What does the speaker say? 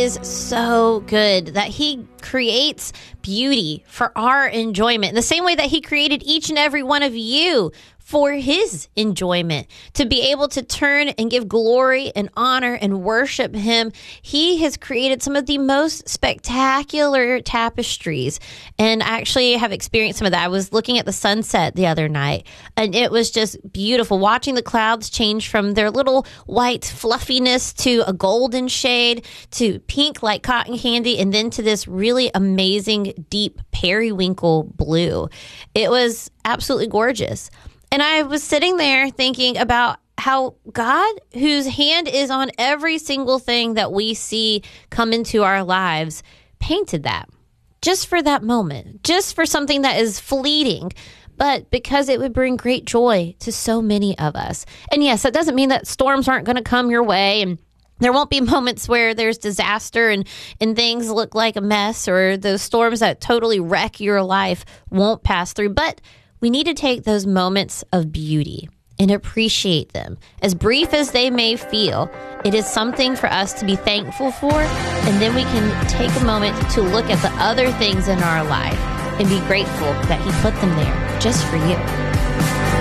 is so good, that he creates beauty for our enjoyment in the same way that he created each and every one of you for his enjoyment, to be able to turn and give glory and honor and worship him. He has created some of the most spectacular tapestries, and I actually have experienced some of that. I was looking at the sunset the other night, and it was just beautiful, watching the clouds change from their little white fluffiness to a golden shade to pink like cotton candy, and then to this really amazing deep periwinkle blue. It was absolutely gorgeous. And I was sitting there thinking about how God, whose hand is on every single thing that we see come into our lives, painted that just for that moment, just for something that is fleeting, but because it would bring great joy to so many of us. And yes, that doesn't mean that storms aren't going to come your way, and there won't be moments where there's disaster and things look like a mess, or those storms that totally wreck your life won't pass through. But we need to take those moments of beauty and appreciate them. As brief as they may feel, it is something for us to be thankful for, and then we can take a moment to look at the other things in our life and be grateful that he put them there just for you.